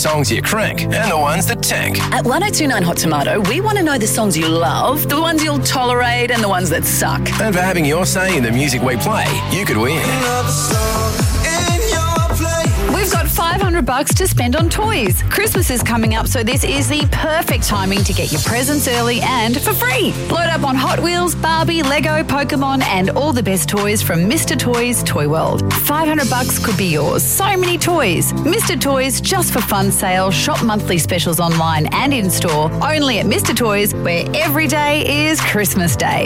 songs you crank and the ones that tank. At 1029 Hot Tomato, we want to know the songs you love, the ones you'll tolerate, and the ones that suck. And for having your say in the music we play, you could win. We've got $500 to spend on toys. Christmas is coming up, so this is the perfect timing to get your presents early and for free. Load up on Hot Wheels, Barbie, Lego, Pokemon, and all the best toys from Mr. Toys Toy World. $500 could be yours. So many toys. Mr. Toys Just for Fun sale. Shop monthly specials online and in store. Only at Mr. Toys, where every day is Christmas Day.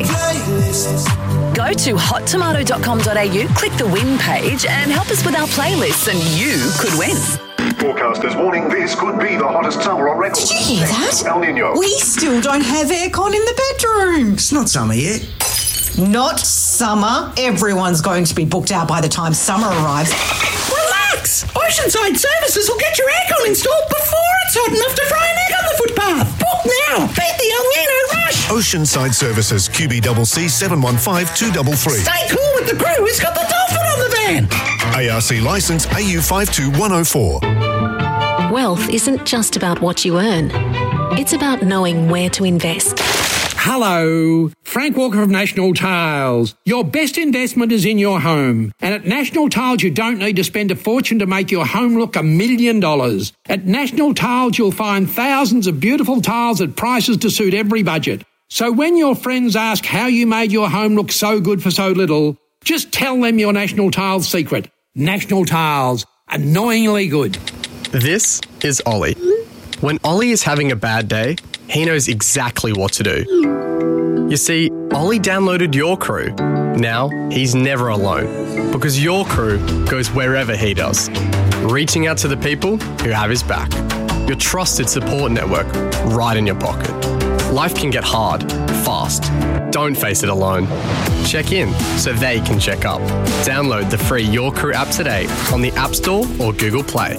Go to hottomato.com.au, click the win page, and help us with our playlists, and you could win. Forecasters warning this could be the hottest summer on record. Did you hear that? El Nino. We still don't have aircon in the bedroom. It's not summer yet. Not summer. Everyone's going to be booked out by the time summer arrives. Relax! Oceanside Services will get your aircon installed before it's hot enough to fry an egg on the footpath. Book now. Beat the El Nino rush. Oceanside Services, QBCC 715 233. Stay cool with the crew who's got the dolphin on the van. ARC licence AU 52104. Wealth isn't just about what you earn. It's about knowing where to invest. Hello, Frank Walker of National Tiles. Your best investment is in your home. And at National Tiles, you don't need to spend a fortune to make your home look $1 million. At National Tiles, you'll find thousands of beautiful tiles at prices to suit every budget. So when your friends ask how you made your home look so good for so little, just tell them your National Tiles secret. National Tiles, annoyingly good. This is Ollie. When Ollie is having a bad day, he knows exactly what to do. You see, Ollie downloaded Your Crew. Now he's never alone because Your Crew goes wherever he does, reaching out to the people who have his back. Your trusted support network right in your pocket. Life can get hard, fast. Don't face it alone. Check in so they can check up. Download the free Your Crew app today on the App Store or Google Play.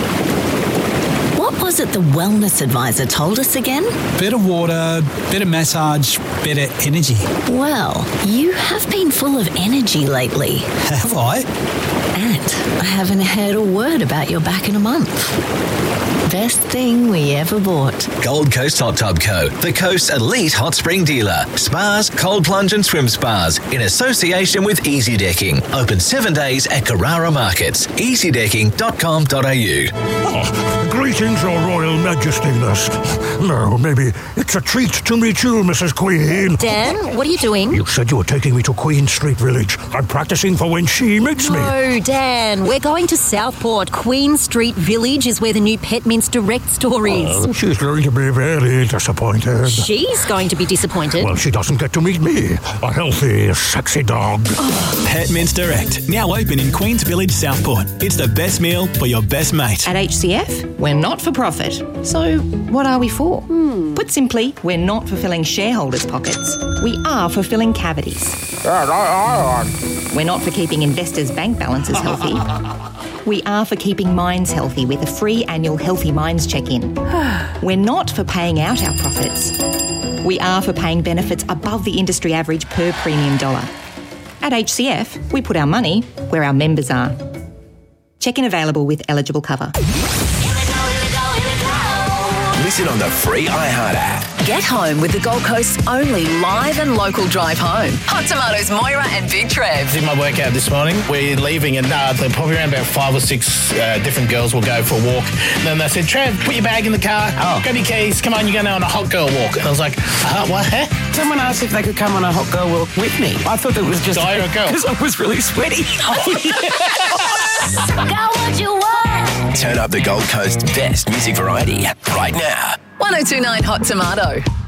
What was it the wellness advisor told us again? Better water, better massage, better energy. Well, you have been full of energy lately. Have I? And I haven't heard a word about your back in a month. Best thing we ever bought. Gold Coast Hot Tub Co., the coast's elite hot spring dealer. Spas, cold plunge and swim spas in association with Easy Decking. Open 7 days at Carrara Markets. easydecking.com.au. Greetings, Your Royal Majestiness. No, maybe it's a treat to meet you, Mrs. Queen. Dan, what are you doing? You said you were taking me to Queen Street Village. I'm practicing for when she meets me. No, Dan, we're going to Southport. Queen Street Village is where the new Pet Mince Direct store is. Oh, she's going to be very disappointed. She's going to be disappointed. Well, she doesn't get to meet me, a healthy, sexy dog. Pet Mince Direct, now open in Queens Village, Southport. It's the best meal for your best mate. At HCF, we're not for profit. So what are we for? Put simply, we're not for filling shareholders' pockets. We are for filling cavities. We're not for keeping investors' bank balances healthy. We are for keeping minds healthy with a free annual Healthy Minds check-in. We're not for paying out our profits. We are for paying benefits above the industry average per premium dollar. At HCF, we put our money where our members are. Check-in available with eligible cover. Listen on the free iHeart app. Get home with the Gold Coast's only live and local drive home. Hot Tomatoes, Moira and Big Trev. I did my workout this morning. We're leaving and they're probably around about 5 or 6 different girls will go for a walk. And then they said, Trev, put your bag in the car, grab your keys, come on, you're going on a hot girl walk. And I was like, what? Someone asked if they could come on a hot girl walk with me. I thought it was just because I was really sweaty. Got what you want. Turn up the Gold Coast's best music variety right now. 1029 Hot Tomato.